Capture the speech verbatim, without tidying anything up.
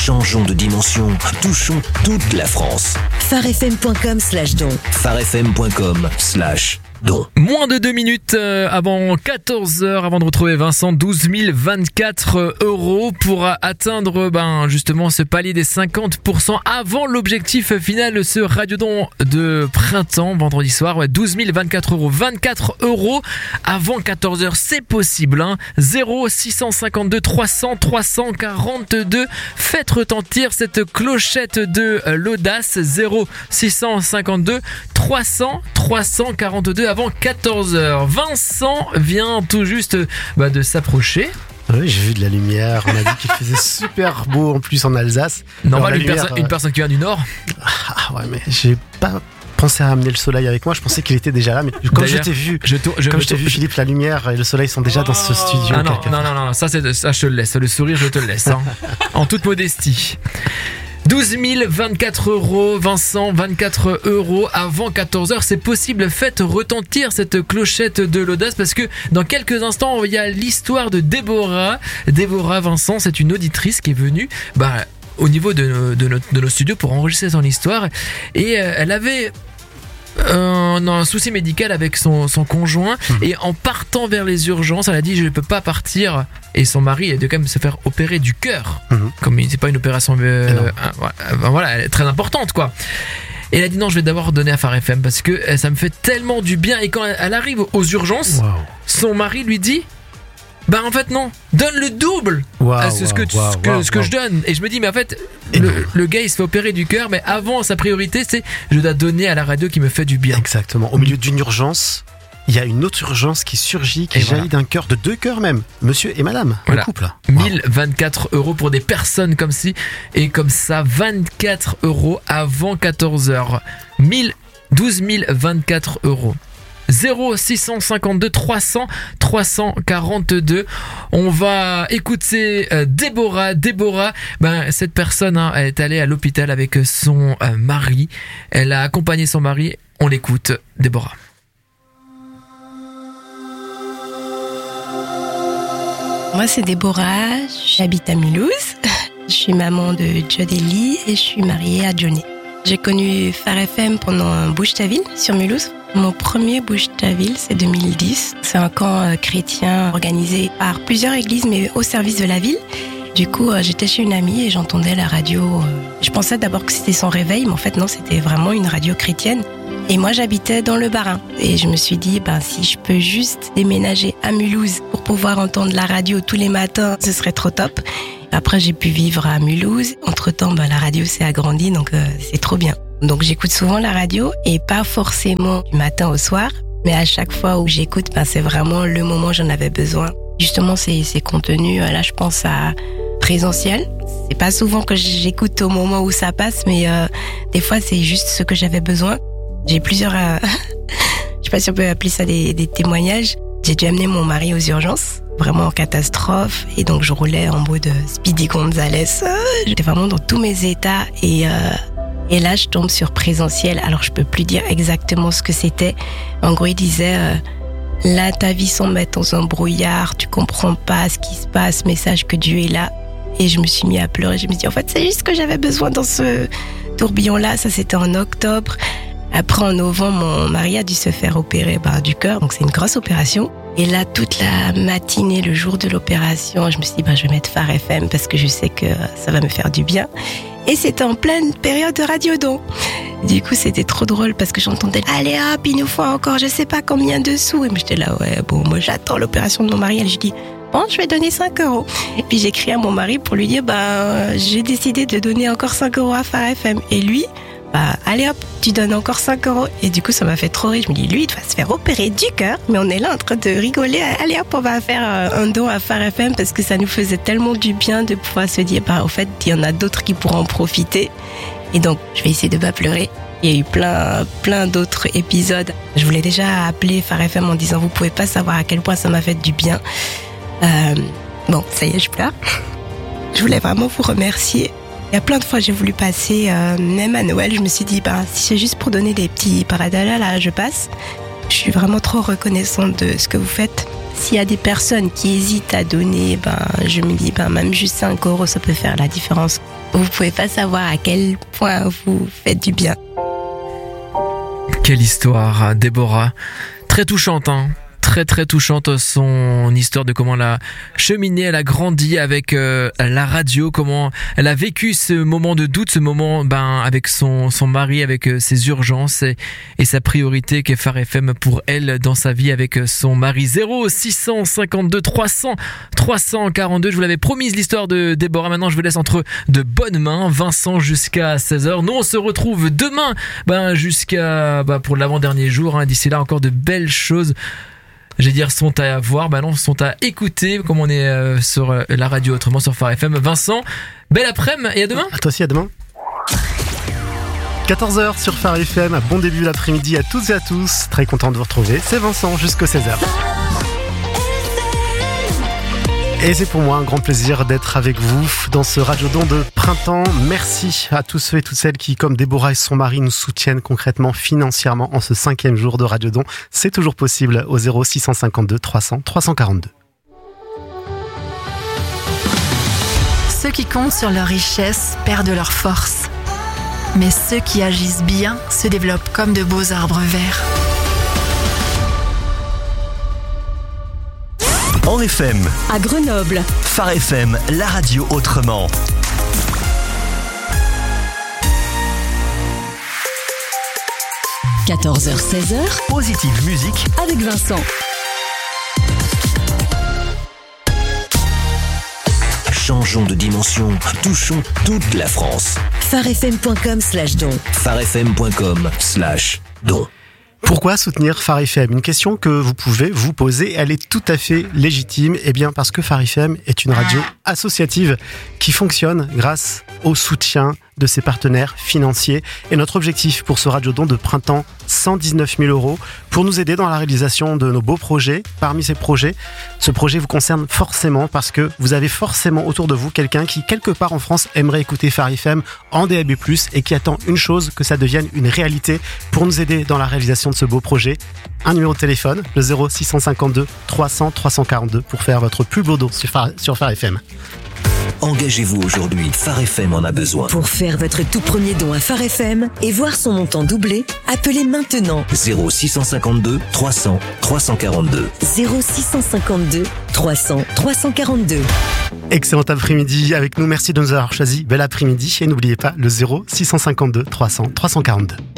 Changeons de dimension. Touchons toute la France. farfm.com slash don. farfm.com slash don. Moins de deux minutes avant quatorze heures, avant de retrouver Vincent, douze mille vingt-quatre euros pour atteindre ben, justement ce palier des cinquante pour cent avant l'objectif final, ce radiodon de printemps, vendredi soir, ouais, douze mille vingt-quatre euros. vingt-quatre euros avant quatorze heures, c'est possible, hein. zéro six cent cinquante-deux trois cents trois cent quarante-deux, faites retentir cette clochette de l'audace, zéro six cent cinquante-deux trois cents trois cent quarante-deux avant quatorze heures. Vincent vient tout juste bah, de s'approcher. Oui, j'ai vu de la lumière. On a dit qu'il faisait super beau en plus en Alsace. Normal, une, lumière, perso- euh... une personne qui vient du Nord. Ah ouais, mais j'ai pas pensé à amener le soleil avec moi. Je pensais qu'il était déjà là. Mais comme D'ailleurs, je t'ai vu, je tour- je comme me je t'ai tour- vu, Philippe, la lumière et le soleil sont déjà dans ce studio. Ah non, non, non, non, ça, c'est, ça je te le laisse. Le sourire, je te le laisse. Hein. En toute modestie. douze mille vingt-quatre euros, Vincent, vingt-quatre euros avant quatorze heures, c'est possible, faites retentir cette clochette de l'audace parce que dans quelques instants, il y a l'histoire de Déborah. Déborah, Vincent, c'est une auditrice qui est venue bah, au niveau de nos, de, nos, de nos studios pour enregistrer son histoire et euh, elle avait... Euh, un souci médical avec son, son conjoint mmh. et en partant vers les urgences elle a dit je ne peux pas partir et son mari a dû quand même se faire opérer du cœur mmh. comme c'est pas une opération euh, euh, voilà, elle est très importante quoi. Et elle a dit non, je vais d'abord donner à Phare F M parce que ça me fait tellement du bien et quand elle arrive aux urgences wow. son mari lui dit bah en fait non, donne le double wow, à ce, wow, ce que, wow, ce que, wow, ce que wow. je donne. Et je me dis mais en fait le, le gars il se fait opérer du cœur mais avant sa priorité c'est je dois donner à la radio qui me fait du bien. Exactement, au milieu d'une urgence il y a une autre urgence qui surgit, qui et jaillit voilà. d'un cœur, de deux cœurs même, monsieur et madame, voilà. le couple. mille vingt-quatre euros pour des personnes comme ci et comme ça, vingt-quatre euros avant quatorze heures. mille, douze mille vingt-quatre euros. zéro six cent cinquante-deux trois cents trois cent quarante-deux. On va écouter euh, Déborah. Déborah, ben, cette personne hein, elle est allée à l'hôpital avec son euh, mari. Elle a accompagné son mari. On l'écoute, Déborah. Moi, c'est Déborah. J'habite à Mulhouse. Je suis maman de Jodeli et je suis mariée à Johnny. J'ai connu Phare F M pendant Bouge ta ville sur Mulhouse. Mon premier Bouge ta ville, c'est deux mille dix. C'est un camp chrétien organisé par plusieurs églises, mais au service de la ville. Du coup, j'étais chez une amie et j'entendais la radio. Je pensais d'abord que c'était son réveil, mais en fait non, c'était vraiment une radio chrétienne. Et moi, j'habitais dans le Bas-Rhin. Et je me suis dit, ben, si je peux juste déménager à Mulhouse pour pouvoir entendre la radio tous les matins, ce serait trop top. Après, j'ai pu vivre à Mulhouse. Entre-temps, ben, la radio s'est agrandie, donc euh, c'est trop bien. Donc, j'écoute souvent la radio et pas forcément du matin au soir. Mais à chaque fois où j'écoute, ben, c'est vraiment le moment où j'en avais besoin. Justement, ces, ces contenus, là, je pense à présentiel. C'est pas souvent que j'écoute au moment où ça passe, mais euh, des fois, c'est juste ce que j'avais besoin. J'ai plusieurs... Euh, je sais pas si on peut appeler ça des, des témoignages. J'ai dû amener mon mari aux urgences, vraiment en catastrophe. Et donc, je roulais en mode Speedy Gonzales. J'étais vraiment dans tous mes états. Et, euh, et là, je tombe sur présentiel. Alors, je peux plus dire exactement ce que c'était. En gros, il disait... Euh, là, ta vie semble être dans un brouillard. Tu comprends pas ce qui se passe. Message que Dieu est là. Et je me suis mis à pleurer. Je me suis dit, en fait, c'est juste ce que j'avais besoin dans ce tourbillon-là. Ça, c'était en octobre. Après, en novembre, mon mari a dû se faire opérer bah, du cœur, donc c'est une grosse opération. Et là, toute la matinée, le jour de l'opération, je me suis dit, bah, je vais mettre Phare F M parce que je sais que ça va me faire du bien. Et c'était en pleine période de radiodon. Du coup, c'était trop drôle parce que j'entendais « Allez hop, il nous faut encore je sais pas combien de sous ». Et moi, j'étais là, ouais, bon, moi, j'attends l'opération de mon mari. Et je dis « Bon, je vais donner cinq euros ». Et puis, j'ai écrit à mon mari pour lui dire bah, « J'ai décidé de donner encore cinq euros à Phare F M ». Et lui... Bah, allez hop, tu donnes encore cinq euros. Et du coup, ça m'a fait trop rire. Je me dis, lui, il va se faire opérer du cœur. Mais on est là en train de rigoler. Allez hop, on va faire un don à Phare F M parce que ça nous faisait tellement du bien de pouvoir se dire, bah, au fait, il y en a d'autres qui pourront en profiter. Et donc, je vais essayer de pas pleurer. Il y a eu plein, plein d'autres épisodes. Je voulais déjà appeler Phare F M en disant, vous pouvez pas savoir à quel point ça m'a fait du bien. Euh, bon, ça y est, je pleure. Je voulais vraiment vous remercier. Il y a plein de fois j'ai voulu passer, euh, même à Noël, je me suis dit, bah, si c'est juste pour donner des petits paradalas, là, je passe. Je suis vraiment trop reconnaissante de ce que vous faites. S'il y a des personnes qui hésitent à donner, ben, je me dis, ben, même juste cinq euros, ça peut faire la différence. Vous pouvez pas savoir à quel point vous faites du bien. Quelle histoire, Déborah. Très touchante, hein. Très très touchante son histoire de comment elle a cheminé, elle a grandi avec euh, la radio, comment elle a vécu ce moment de doute, ce moment ben avec son son mari, avec euh, ses urgences et, et sa priorité qu'est Phare F M pour elle dans sa vie avec son mari. Zéro six cent cinquante-deux trois cents trois cent quarante-deux. Je vous l'avais promise l'histoire de Déborah. Maintenant je vous laisse entre de bonnes mains. Vincent jusqu'à seize heures. Nous on se retrouve demain ben jusqu'à ben, pour l'avant-dernier jour. Hein. D'ici là encore de belles choses. J'ai dire sont à voir, bah non, sont à écouter, comme on est euh, sur euh, la radio autrement sur Phare F M. Vincent, belle après-midi et à demain. À toi aussi, à demain. quatorze heures sur Phare F M, bon début d'après-midi à toutes et à tous. Très content de vous retrouver, c'est Vincent jusqu'à seize heures. Et c'est pour moi un grand plaisir d'être avec vous dans ce Radiodon de printemps. Merci à tous ceux et toutes celles qui, comme Déborah et son mari, nous soutiennent concrètement, financièrement en ce cinquième jour de Radiodon. C'est toujours possible au zéro six cent cinquante-deux trois cents trois cent quarante-deux. Ceux qui comptent sur leur richesse perdent leur force. Mais ceux qui agissent bien se développent comme de beaux arbres verts. En F M, À Grenoble, Phare F M, la radio autrement. quatorze heures seize heures, Positive musique. avec Vincent. Changeons de dimension, touchons toute la France. pharefm.com slash don. pharefm.com slash don. Pourquoi soutenir Phare F M ? Une question que vous pouvez vous poser, elle est tout à fait légitime. Eh bien parce que Phare F M est une radio associative qui fonctionne grâce au soutien de ses partenaires financiers. Et notre objectif pour ce Radiodon de printemps, cent dix-neuf mille euros, pour nous aider dans la réalisation de nos beaux projets. Parmi ces projets, ce projet vous concerne forcément parce que vous avez forcément autour de vous quelqu'un qui, quelque part en France, aimerait écouter Phare F M en D A B plus, et qui attend une chose, que ça devienne une réalité. Pour nous aider dans la réalisation de ce beau projet, un numéro de téléphone, le zéro six cent cinquante-deux trois cents trois cent quarante-deux, pour faire votre plus beau don sur Phare, sur Phare F M. Engagez-vous aujourd'hui, Phare F M en a besoin. Pour faire votre tout premier don à Phare F M et voir son montant doublé, appelez maintenant zéro six cent cinquante-deux trois cents trois cent quarante-deux. zéro six cent cinquante-deux trois cents trois cent quarante-deux. Excellent après-midi avec nous, merci de nous avoir choisi. Bel après-midi et n'oubliez pas le zéro six cent cinquante-deux trois cents trois cent quarante-deux.